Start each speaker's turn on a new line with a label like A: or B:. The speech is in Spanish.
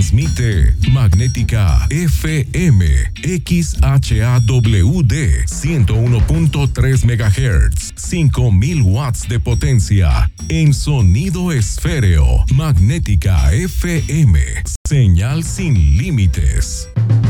A: Transmite Magnética FM XHAWD 101.3 MHz, 5000 watts de potencia en sonido esféreo. Magnética FM, señal sin límites.